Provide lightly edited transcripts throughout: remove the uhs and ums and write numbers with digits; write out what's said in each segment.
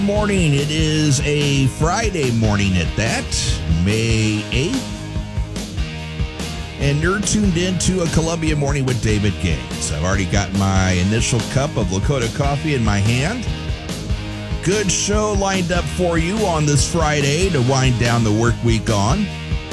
Morning. It is a Friday morning at that, May 8th. And you're tuned in to a Columbia Morning with David Gaines. I've already got my initial cup of Lakota coffee in my hand. Good show lined up for you on this Friday to wind down the work week on.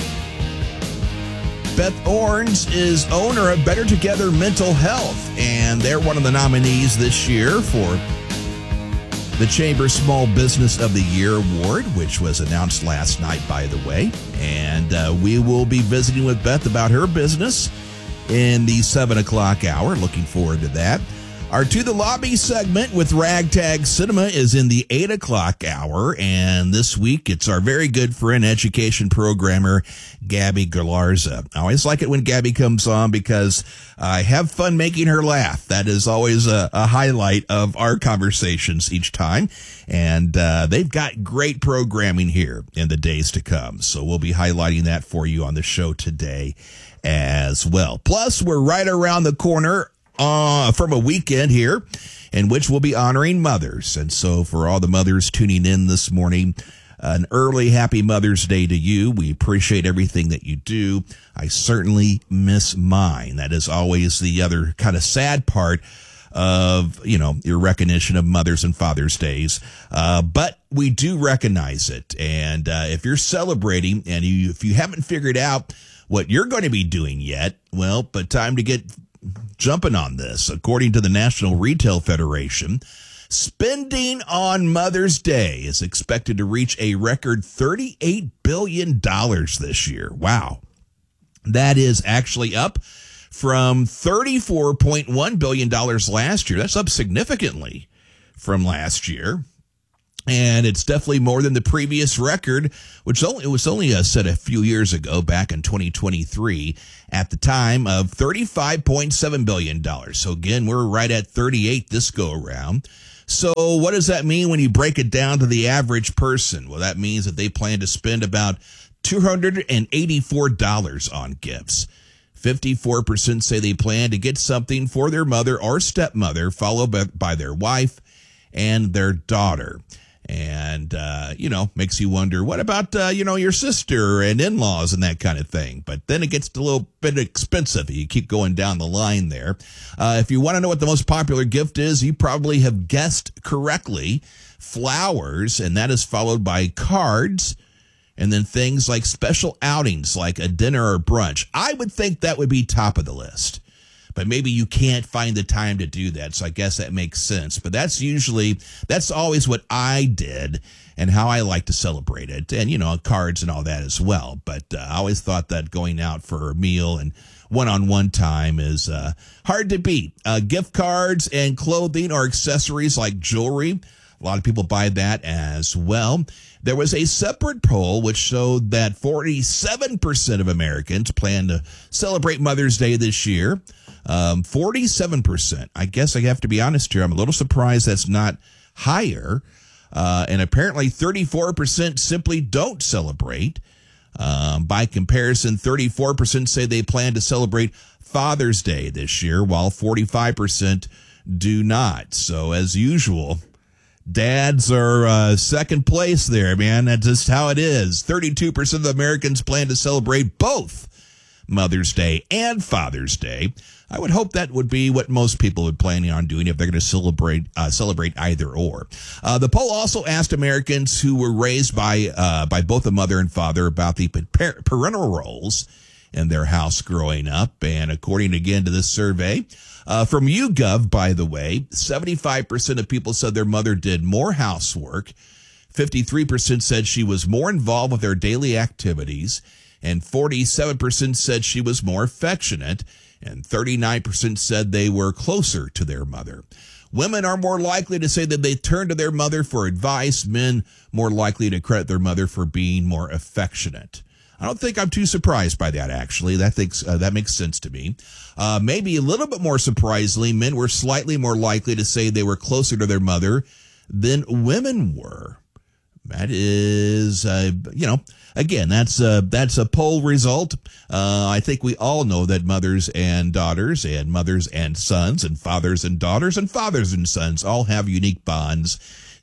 Beth Orns is owner of Better Together Mental Health, and they're one of the nominees this year for the Chamber Small Business of the Year Award, which was announced last night, by the way. And we will be visiting with Beth about her business in the 7 o'clock hour. Looking forward to that. Our To the Lobby segment with Ragtag Cinema is in the 8 o'clock hour. And this week, it's our very good friend, education programmer, Gabby Galarza. I always like it when Gabby comes on because I have fun making her laugh. That is always a highlight of our conversations each time. And they've got great programming here in the days to come. So we'll be highlighting that for you on the show today as well. Plus, we're right around the corner from a weekend here in which we'll be honoring mothers. And so for all the mothers tuning in this morning, an early happy Mother's Day to you. We appreciate everything that you do. I certainly miss mine. That is always the other kind of sad part of, your recognition of Mother's and Father's Days. But we do recognize it. And if you're celebrating and if you haven't figured out what you're going to be doing yet, but time to get jumping on this. According to the National Retail Federation, spending on Mother's Day is expected to reach a record $38 billion this year. Wow. That is actually up from $34.1 billion last year. That's up significantly from last year. And it's definitely more than the previous record, which was only set a few years ago, back in 2023, at the time of $35.7 billion. So again, we're right at 38 this go around. So what does that mean when you break it down to the average person? Well, that means that they plan to spend about $284 on gifts. 54% say they plan to get something for their mother or stepmother, followed by their wife and their daughter. And, makes you wonder, what about, your sister and in-laws and that kind of thing? But then it gets a little bit expensive. You keep going down the line there. If you want to know what the most popular gift is, you probably have guessed correctly. Flowers, and that is followed by cards, and then things like special outings like a dinner or brunch. I would think that would be top of the list. But maybe you can't find the time to do that. So I guess that makes sense. But that's always what I did and how I like to celebrate it. And, cards and all that as well. But I always thought that going out for a meal and one-on-one time is hard to beat. Gift cards and clothing or accessories like jewelry. A lot of people buy that as well. There was a separate poll which showed that 47% of Americans plan to celebrate Mother's Day this year. 47%. I guess I have to be honest here. I'm a little surprised that's not higher. And apparently 34% simply don't celebrate. By comparison, 34% say they plan to celebrate Father's Day this year, while 45% do not. So as usual, dads are second place there, man. That's just how it is. 32% of Americans plan to celebrate both Mother's Day and Father's Day. I would hope that would be what most people would plan on doing if they're going to celebrate either or. The poll also asked Americans who were raised by both a mother and father about the parental roles in their house growing up. And according again to this survey from YouGov, by the way, 75% of people said their mother did more housework. 53% said she was more involved with their daily activities. And 47% said she was more affectionate. And 39% said they were closer to their mother. Women are more likely to say that they turn to their mother for advice. Men more likely to credit their mother for being more affectionate. I don't think I'm too surprised by that, actually. That makes sense to me. Maybe a little bit more surprisingly, men were slightly more likely to say they were closer to their mother than women were. That is, again, that's a poll result. I think we all know that mothers and daughters and mothers and sons and fathers and daughters and fathers and sons all have unique bonds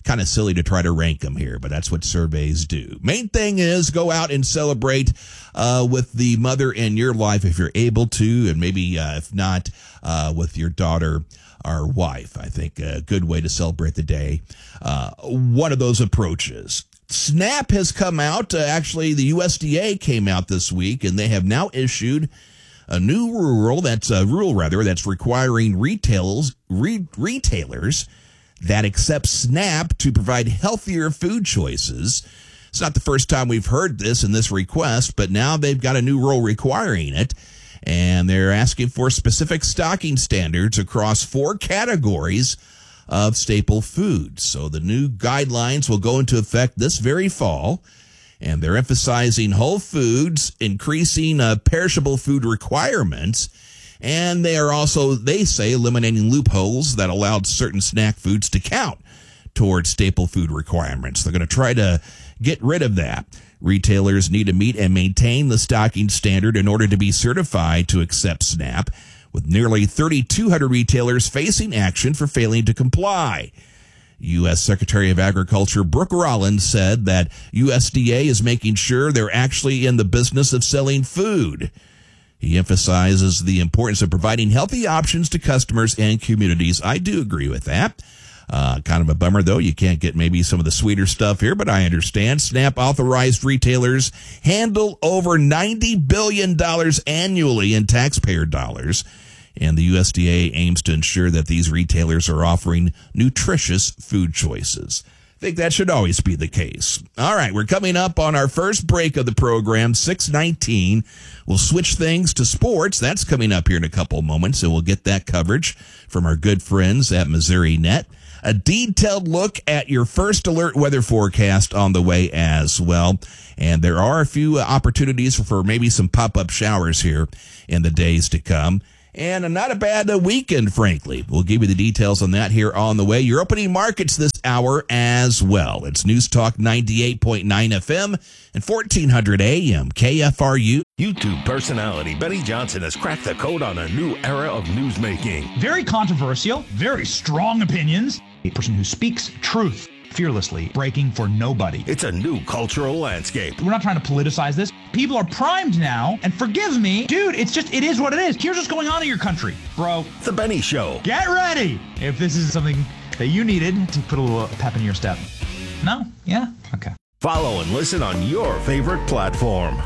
kind of silly to try to rank them here, but that's what surveys do. Main thing is go out and celebrate with the mother in your life if you're able to, and maybe if not, with your daughter or wife. I think a good way to celebrate the day. One of those approaches. SNAP has come out. Actually, the USDA came out this week, and they have now issued a new rule that's requiring retailers that accept SNAP to provide healthier food choices. It's not the first time we've heard this in this request, but now they've got a new rule requiring it, and they're asking for specific stocking standards across 4 categories of staple foods. So the new guidelines will go into effect this very fall, and they're emphasizing whole foods, increasing perishable food requirements, and they are also, they say, eliminating loopholes that allowed certain snack foods to count towards staple food requirements. They're going to try to get rid of that. Retailers need to meet and maintain the stocking standard in order to be certified to accept SNAP, with nearly 3,200 retailers facing action for failing to comply. U.S. Secretary of Agriculture Brooke Rollins said that USDA is making sure they're actually in the business of selling food. He emphasizes the importance of providing healthy options to customers and communities. I do agree with that. Kind of a bummer, though. You can't get maybe some of the sweeter stuff here, but I understand. SNAP authorized retailers handle over $90 billion annually in taxpayer dollars. And the USDA aims to ensure that these retailers are offering nutritious food choices. I think that should always be the case. All right, we're coming up on our first break of the program, 6:19. We'll switch things to sports. That's coming up here in a couple moments, and we'll get that coverage from our good friends at Missouri Net. A detailed look at your first alert weather forecast on the way as well. And there are a few opportunities for maybe some pop-up showers here in the days to come. And not a bad weekend, frankly. We'll give you the details on that here on the way. Your opening markets this hour as well. It's News Talk 98.9 FM and 1400 AM KFRU. YouTube personality Benny Johnson has cracked the code on a new era of newsmaking. Very controversial, very strong opinions. A person who speaks truth fearlessly, breaking for nobody. It's a new cultural landscape. We're not trying to politicize this. People are primed now, and forgive me, dude, it is what it is. Here's what's going on in your country, bro. The Benny Show. Get ready if this is something that you needed to put a little pep in your step. No? Yeah? Okay. Follow and listen on your favorite platform.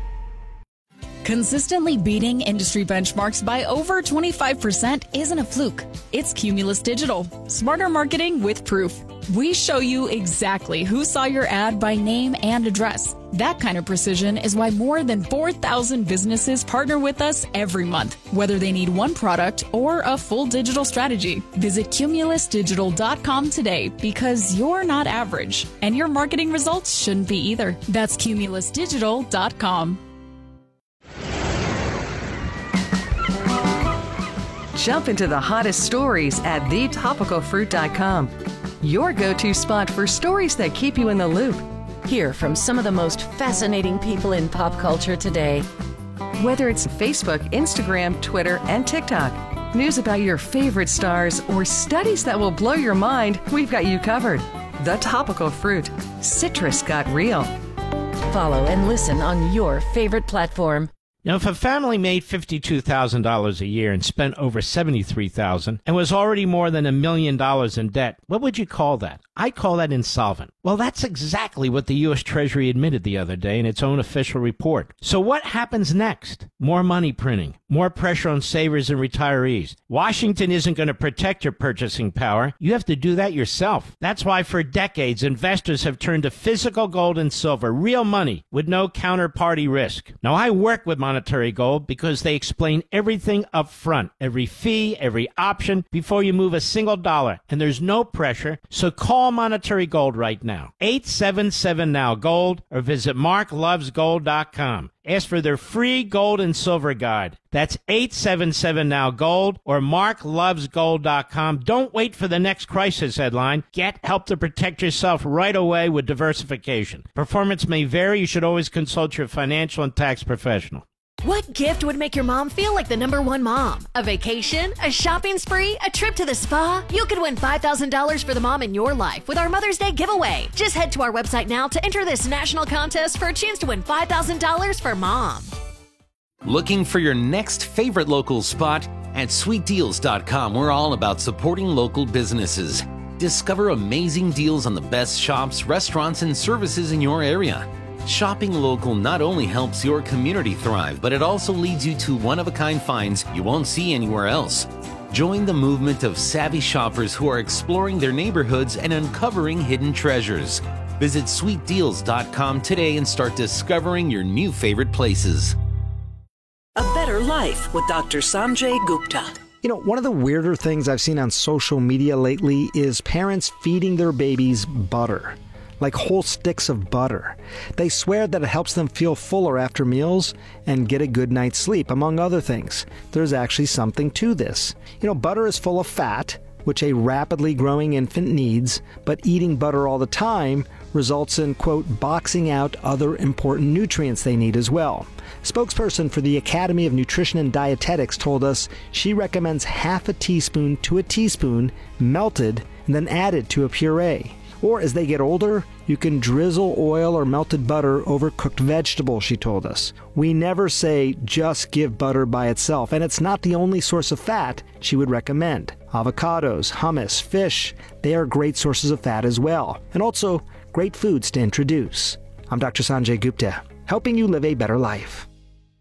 Consistently beating industry benchmarks by over 25% isn't a fluke. It's Cumulus Digital. Smarter marketing with proof. We show you exactly who saw your ad by name and address. That kind of precision is why more than 4,000 businesses partner with us every month, whether they need one product or a full digital strategy. Visit cumulusdigital.com today, because you're not average, and your marketing results shouldn't be either. That's cumulusdigital.com. Jump into the hottest stories at thetopicalfruit.com. Your go-to spot for stories that keep you in the loop. Hear from some of the most fascinating people in pop culture today. Whether it's Facebook, Instagram, Twitter, and TikTok, news about your favorite stars, or studies that will blow your mind, we've got you covered. The Topical Fruit. Citrus got real. Follow and listen on your favorite platform. Now, if a family made $52,000 a year and spent over $73,000 and was already more than $1 million in debt, what would you call that? I call that insolvent. Well, that's exactly what the U.S. Treasury admitted the other day in its own official report. So what happens next? More money printing, more pressure on savers and retirees. Washington isn't going to protect your purchasing power. You have to do that yourself. That's why for decades, investors have turned to physical gold and silver, real money with no counterparty risk. Now, I work with Monetary Gold because they explain everything up front, every fee, every option, before you move a single dollar. And there's no pressure, so call Monetary Gold right now. 877-NOW-GOLD or visit marklovesgold.com. Ask for their free gold and silver guide. That's 877-NOW-GOLD or marklovesgold.com. Don't wait for the next crisis headline. Get help to protect yourself right away with diversification. Performance may vary. You should always consult your financial and tax professional. What gift would make your mom feel like the #1 mom? A vacation? A shopping spree? A trip to the spa? You could win $5,000 for the mom in your life with our Mother's Day giveaway. Just head to our website now to enter this national contest for a chance to win $5,000 for mom. Looking for your next favorite local spot? At sweetdeals.com, we're all about supporting local businesses. Discover amazing deals on the best shops, restaurants, and services in your area. Shopping local not only helps your community thrive, but it also leads you to one-of-a-kind finds you won't see anywhere else. Join the movement of savvy shoppers who are exploring their neighborhoods and uncovering hidden treasures. Visit sweetdeals.com today and start discovering your new favorite places. A Better Life with Dr. Sanjay Gupta. You know, one of the weirder things I've seen on social media lately is parents feeding their babies butter. Like whole sticks of butter. They swear that it helps them feel fuller after meals and get a good night's sleep, among other things. There's actually something to this. You know, butter is full of fat, which a rapidly growing infant needs, but eating butter all the time results in, quote, boxing out other important nutrients they need as well. Spokesperson for the Academy of Nutrition and Dietetics told us she recommends half a teaspoon to a teaspoon melted and then added to a puree. Or as they get older, you can drizzle oil or melted butter over cooked vegetables, she told us. We never say just give butter by itself, and it's not the only source of fat she would recommend. Avocados, hummus, fish, they are great sources of fat as well, and also great foods to introduce. I'm Dr. Sanjay Gupta, helping you live a better life.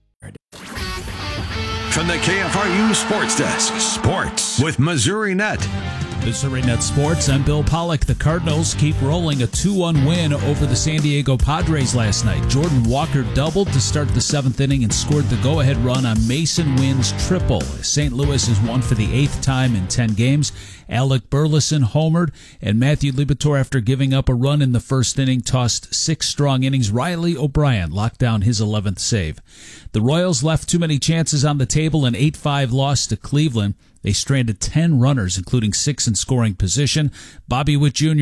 From the KFRU Sports Desk, Sports with Missouri Net. Missouri Net Sports, I'm Bill Pollock. The Cardinals keep rolling, a 2-1 win over the San Diego Padres last night. Jordan Walker doubled to start the 7th inning and scored the go-ahead run on Mason Wynn's triple. St. Louis has won for the 8th time in 10 games. Alec Burleson homered, and Matthew Liberatore, after giving up a run in the first inning, tossed 6 strong innings. Riley O'Brien locked down his 11th save. The Royals left too many chances on the table, an 8-5 loss to Cleveland. They stranded 10 runners, including 6 in scoring position. Bobby Witt Jr.